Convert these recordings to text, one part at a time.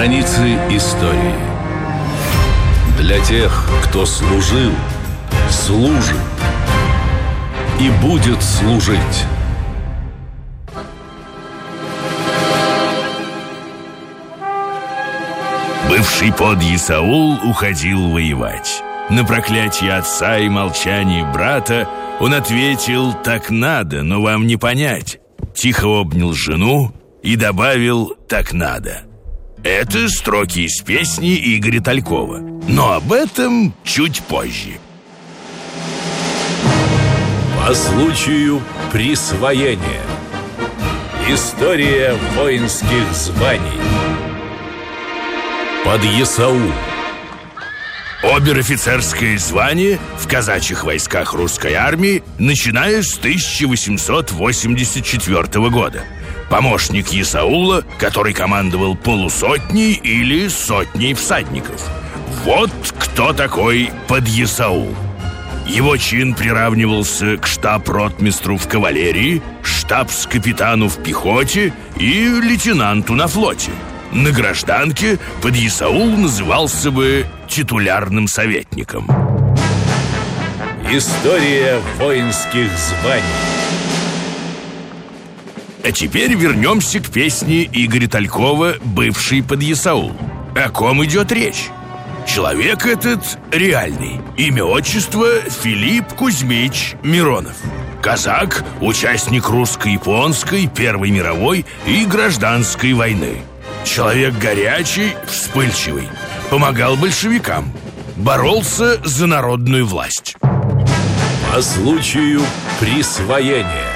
Страницы истории. Для тех, кто служил, служит и будет служить. Бывший подьи Саул уходил воевать. На проклятие отца и молчание брата он ответил: «Так надо, но вам не понять». Тихо обнял жену и добавил: «Так надо». Это строки из песни Игоря Талькова, но об этом чуть позже. По случаю присвоения. История воинских званий. Подъясаул. Обер-офицерское звание в казачьих войсках русской армии, начиная с 1884 года. Помощник Ясаула, который командовал полусотней или сотней всадников. Вот кто такой подъясаул. Его чин приравнивался к штаб-ротмистру в кавалерии, штабс-капитану в пехоте и лейтенанту на флоте. На гражданке подъясаул назывался бы титулярным советником. История воинских званий. А теперь вернемся к песне Игоря Талькова «Бывший подъясаул». О ком идет речь? Человек этот реальный. Имя, отчество — Филипп Кузьмич Миронов. Казак, участник русско-японской, Первой мировой и гражданской войны. Человек горячий, вспыльчивый. Помогал большевикам. Боролся за народную власть. По случаю присвоения.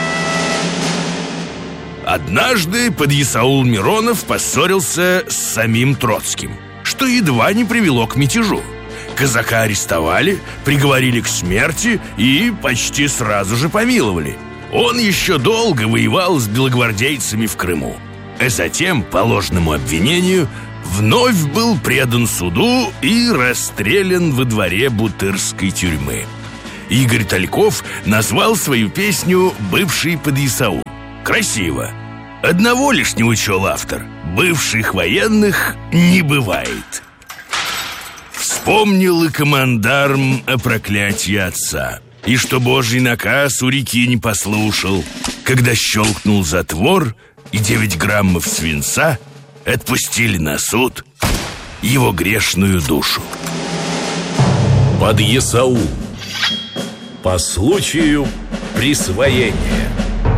Однажды подъясаул Миронов поссорился с самим Троцким, что едва не привело к мятежу. Казака арестовали, приговорили к смерти и почти сразу же помиловали. Он еще долго воевал с белогвардейцами в Крыму, а затем, по ложному обвинению, вновь был предан суду и расстрелян во дворе Бутырской тюрьмы. Игорь Тальков назвал свою песню «Бывший подъясаул». Красиво. Одного лишь не учел автор: бывших военных не бывает. Вспомнил и командарм о проклятии отца, и что Божий наказ у реки не послушал, когда щелкнул затвор, и 9 граммов свинца отпустили на суд его грешную душу. Подъясаул. По случаю присвоения.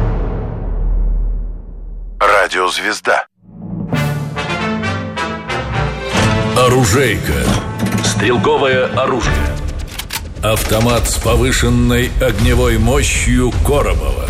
Радиозвезда. Оружейка. Стрелковое оружие. Автомат с повышенной огневой мощью Коробова.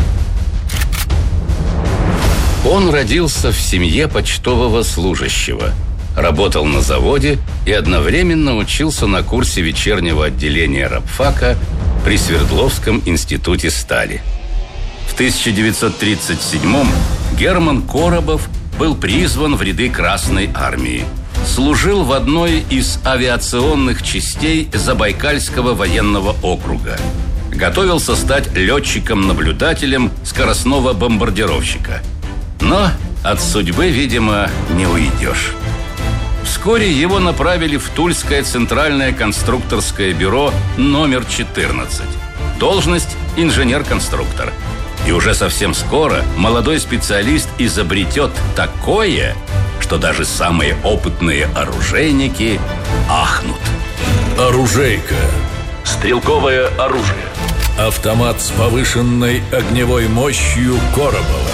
Он родился в семье почтового служащего, работал на заводе и одновременно учился на курсе вечернего отделения рабфака при Свердловском институте стали. В 1937-м Герман Коробов был призван в ряды Красной армии. Служил в одной из авиационных частей Забайкальского военного округа. Готовился стать летчиком-наблюдателем скоростного бомбардировщика. Но от судьбы, видимо, не уйдешь. Вскоре его направили в Тульское центральное конструкторское бюро номер 14. Должность – инженер-конструктор. И уже совсем скоро молодой специалист изобретет такое, что даже самые опытные оружейники ахнут. Оружейка. Стрелковое оружие. Автомат с повышенной огневой мощью Коробова.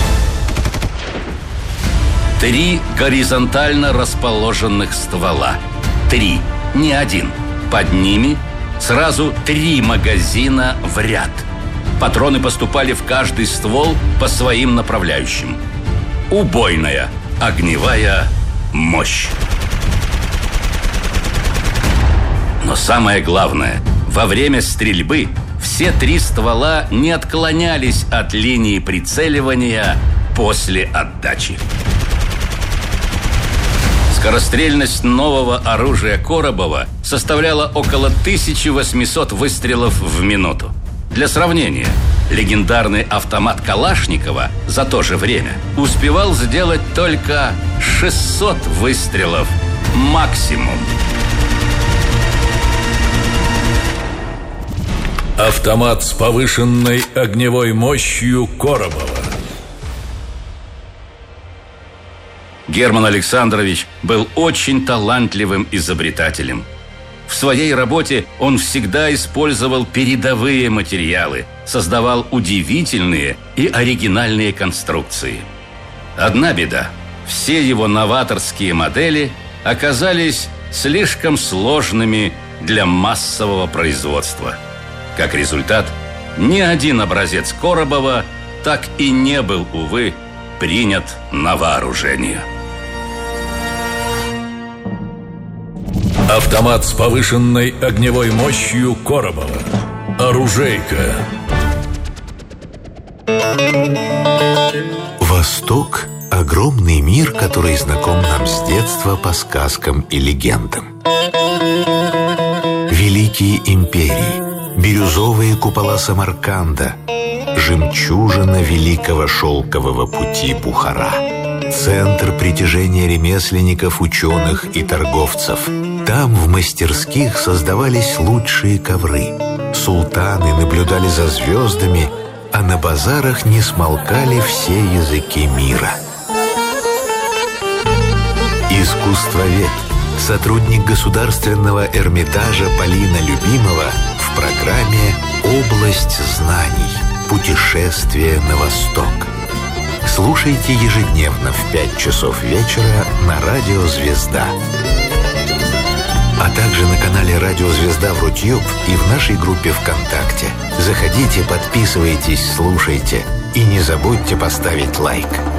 3 горизонтально расположенных ствола. 3, не один. Под ними сразу 3 магазина в ряд. Патроны поступали в каждый ствол по своим направляющим. Убойная огневая мощь. Но самое главное, во время стрельбы все 3 ствола не отклонялись от линии прицеливания после отдачи. Скорострельность нового оружия Коробова составляла около 1800 выстрелов в минуту. Для сравнения, Легендарный автомат Калашникова за то же время успевал сделать только 600 выстрелов максимум. Автомат с повышенной огневой мощью Коробова. Герман Александрович был очень талантливым изобретателем. В своей работе он всегда использовал передовые материалы, создавал удивительные и оригинальные конструкции. Одна беда – все его новаторские модели оказались слишком сложными для массового производства. Как результат, ни один образец Коробова так и не был, увы, принят на вооружение. Автомат с повышенной огневой мощью Коробова. Оружейка. Восток – огромный мир, который знаком нам с детства по сказкам и легендам. Великие империи, бирюзовые купола Самарканда, жемчужина великого шелкового пути Бухара, центр притяжения ремесленников, ученых и торговцев. Там в мастерских создавались лучшие ковры. Султаны наблюдали за звездами, а на базарах не смолкали все языки мира. Искусствовед, сотрудник Государственного Эрмитажа Полина Любимова в программе «Область знаний. Путешествие на восток». Слушайте ежедневно в 5 часов вечера на Радио «Звезда». А также на канале «Радио Звезда» в Рутьюб и в нашей группе ВКонтакте. Заходите, подписывайтесь, слушайте. И не забудьте поставить лайк.